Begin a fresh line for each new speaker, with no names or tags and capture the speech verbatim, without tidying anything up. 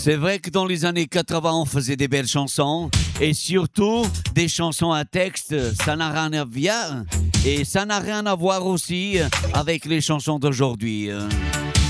C'est vrai que dans les années quatre-vingts, on faisait des belles chansons et surtout des chansons à texte, ça n'a rien à voir et ça n'a rien à voir aussi avec les chansons d'aujourd'hui.